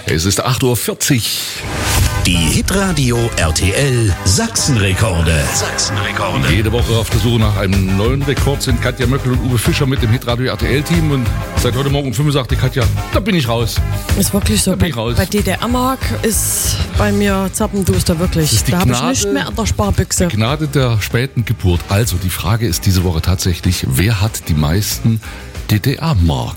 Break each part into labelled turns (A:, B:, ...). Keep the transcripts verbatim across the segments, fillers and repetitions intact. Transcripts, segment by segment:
A: Es ist acht Uhr vierzig.
B: Die Hitradio R T L Sachsenrekorde. Sachsenrekorde.
A: Jede Woche auf der Suche nach einem neuen Rekord sind Katja Möckel und Uwe Fischer mit dem Hitradio R T L-Team. Und seit heute Morgen um fünf Uhr sagte Katja, da bin ich raus.
C: Ist wirklich so.
A: Da bin ich
C: Bei,
A: raus.
C: bei D D R-Mark ist bei mir zappenduster wirklich.
A: ist die
C: Da habe ich
A: Gnade-
C: nicht mehr an der Sparbüchse.
A: Gnade der späten Geburt. Also die Frage ist diese Woche tatsächlich, wer hat die meisten D D R-Mark?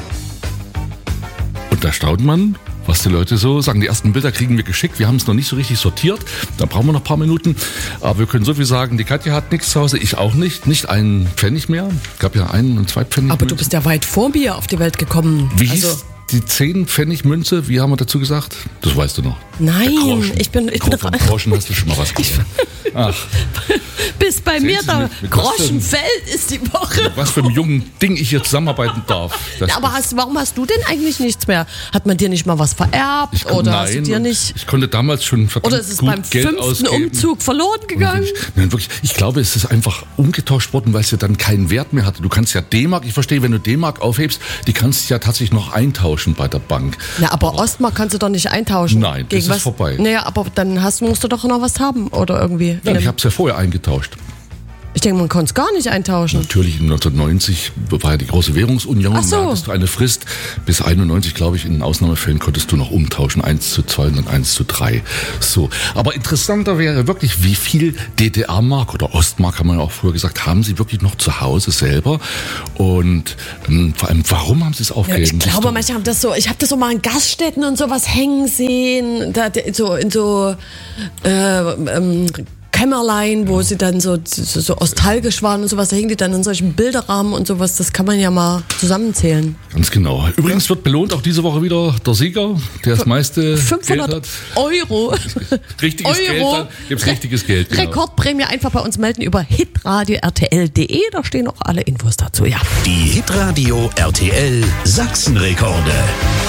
A: Und da staunt man, was die Leute so sagen. Die ersten Bilder kriegen wir geschickt. Wir haben es noch nicht so richtig sortiert. Da brauchen wir noch ein paar Minuten. Aber wir können so viel sagen, die Katja hat nichts zu Hause, ich auch nicht. Nicht einen Pfennig mehr. Gab ja einen und zwei Pfennig.
C: Aber du bist ja weit vor mir auf die Welt gekommen.
A: Wie
C: also,
A: hieß die zehn Pfennig Münze? Wie haben wir dazu gesagt? Das weißt du noch.
C: Nein,
A: Der Groschen.
C: ich bin- ich bin
A: Gro- vom
C: ra-
A: Groschen hast du schon mal was gehört. Ach,
C: bis bei mir
A: Sie
C: der
A: mit- mit was
C: Groschen
A: denn?
C: fällt ist die Woche.
A: was für ein jungen Ding ich hier zusammenarbeiten darf. Das
C: Aber hast, warum hast du denn eigentlich nichts mehr? Hat man dir nicht mal was vererbt?
A: Ich kon-
C: oder
A: nein,
C: hast du dir
A: und
C: nicht...
A: Ich konnte damals schon verdammt
C: Oder ist es
A: gut
C: beim
A: Geld
C: fünften
A: ausgeben.
C: Umzug verloren gegangen?
A: Wirklich, nein, wirklich. Ich glaube, es ist einfach umgetauscht worden, weil es ja dann keinen Wert mehr hatte. Du kannst ja D-Mark, ich verstehe, wenn du D-Mark aufhebst, die kannst du ja tatsächlich noch eintauschen bei der Bank.
C: Na, aber Ostmark kannst du doch nicht eintauschen.
A: Nein, das
C: Gegen
A: ist
C: was?
A: vorbei.
C: Naja, aber dann hast, musst du doch noch was haben, oder irgendwie.
A: Ja, ich habe es ja vorher eingetauscht.
C: Ich denke, man konnte es gar nicht eintauschen.
A: Natürlich in neunzehnhundertneunzig war ja die große Währungsunion.
C: Ach so.
A: Da hattest du eine Frist. Bis einundneunzig, glaube ich, in Ausnahmefällen konntest du noch umtauschen. eins zu zwei und dann eins zu drei. So. Aber interessanter wäre wirklich, wie viel D D R-Mark oder Ostmark, haben wir ja auch früher gesagt, haben sie wirklich noch zu Hause selber? Und ähm, vor allem, warum haben sie es
C: Ja,
A: aufgegeben?
C: ich glaube, manche haben das so, ich habe das so mal in Gaststätten und sowas hängen sehen, da, so in so äh, ähm, Kämmerlein, wo sie dann so, so, so nostalgisch waren und sowas, da hängen die dann in solchen Bilderrahmen und sowas, das kann man ja mal zusammenzählen.
A: Ganz genau. Übrigens wird belohnt auch diese Woche wieder der Sieger, der das meiste Geld
C: fünfhundert
A: hat.
C: Euro.
A: Richtiges Geld, dann gibt's richtiges Geld. Genau.
C: Rekordprämie einfach bei uns melden über hitradio r t l punkt d e, da stehen auch alle Infos dazu, ja.
B: Die Hitradio R T L Sachsenrekorde.